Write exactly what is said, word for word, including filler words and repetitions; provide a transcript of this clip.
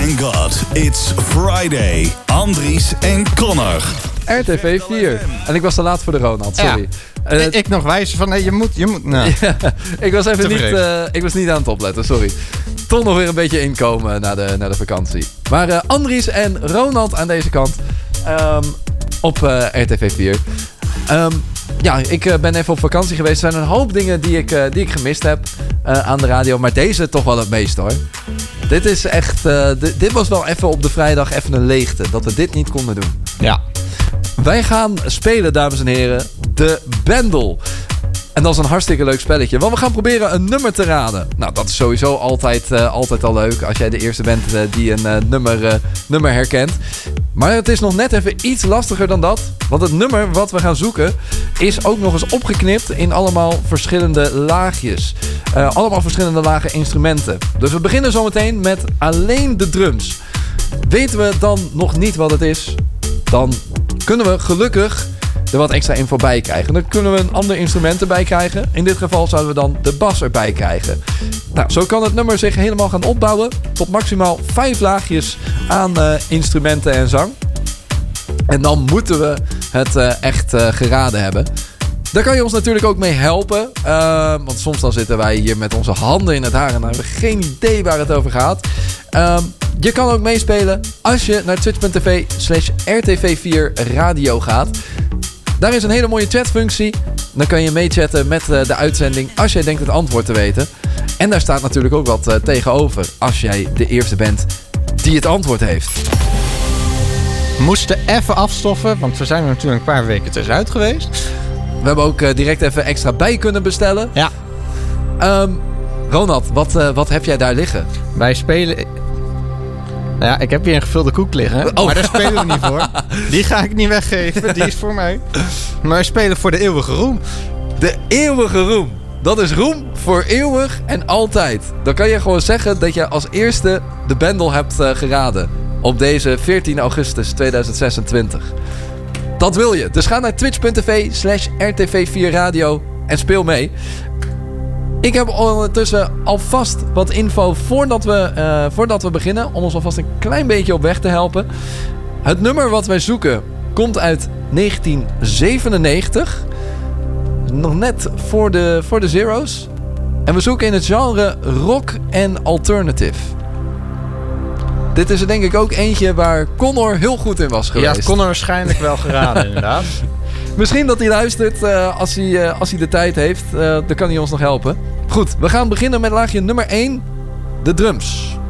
Thank God, it's Friday. Andries en Connor. R T V vier. En ik was te laat voor de Ronald, sorry. Ja. Uh, ik nog wijzen van, nee, je moet... Je moet nou. ja, ik was even niet, uh, ik was niet aan het opletten, sorry. Toch nog weer een beetje inkomen na de, na de vakantie. Maar uh, Andries en Ronald aan deze kant um, op uh, R T V vier. Um, ja, ik uh, ben even op vakantie geweest. Er zijn een hoop dingen die ik, uh, die ik gemist heb uh, aan de radio. Maar deze toch wel het meest, hoor. Dit is echt... Uh, d- dit was wel even op de vrijdag even een leegte. Dat we dit niet konden doen. Ja. Wij gaan spelen, dames en heren, de Bendel. En dat is een hartstikke leuk spelletje. Want we gaan proberen een nummer te raden. Nou, dat is sowieso altijd, uh, altijd al leuk. Als jij de eerste bent uh, die een uh, nummer, uh, nummer herkent. Maar het is nog net even iets lastiger dan dat. Want het nummer wat we gaan zoeken is ook nog eens opgeknipt in allemaal verschillende laagjes. Uh, allemaal verschillende lage instrumenten. Dus we beginnen zometeen met alleen de drums. Weten we dan nog niet wat het is? Dan kunnen we gelukkig er wat extra info bij krijgen. Dan kunnen we een ander instrument erbij krijgen. In dit geval zouden we dan de bas erbij krijgen. Nou, zo kan het nummer zich helemaal gaan opbouwen tot maximaal vijf laagjes aan uh, instrumenten en zang. En dan moeten we het uh, echt uh, geraden hebben. Daar kan je ons natuurlijk ook mee helpen. Uh, want soms dan zitten wij hier met onze handen in het haar en dan hebben we geen idee waar het over gaat. Uh, je kan ook meespelen als je naar twitch.tv slash rtv4 radio gaat. Daar is een hele mooie chatfunctie. Dan kan je meechatten met uh, de uitzending als jij denkt het antwoord te weten. En daar staat natuurlijk ook wat uh, tegenover als jij de eerste bent die het antwoord heeft. We moesten even afstoffen, want we zijn er natuurlijk een paar weken tussenuit geweest. We hebben ook uh, direct even extra bij kunnen bestellen. Ja. Um, Ronald, wat, uh, wat heb jij daar liggen? Wij spelen... Nou ja, ik heb hier een gevulde koek liggen. Oh. Maar daar spelen we niet voor. Die ga ik niet weggeven. Die is voor mij. Maar we spelen voor de eeuwige roem. De eeuwige roem. Dat is roem voor eeuwig en altijd. Dan kan je gewoon zeggen dat je als eerste de Bendel hebt uh, geraden. Op deze veertien augustus tweeduizend zesentwintig. Dat wil je. Dus ga naar twitch.tv slash rtv4 radio en speel mee. Ik heb ondertussen alvast wat info voordat we, uh, voordat we beginnen. Om ons alvast een klein beetje op weg te helpen. Het nummer wat wij zoeken komt uit negentien zevenennegentig. Nog net voor de, voor de zero's. En we zoeken in het genre rock en alternative. Dit is er denk ik ook eentje waar Connor heel goed in was geweest. Ja, Connor waarschijnlijk wel geraden inderdaad. Misschien dat hij luistert uh, als, hij, uh, als hij de tijd heeft. Uh, dan kan hij ons nog helpen. Goed, we gaan beginnen met laagje nummer één. De drums.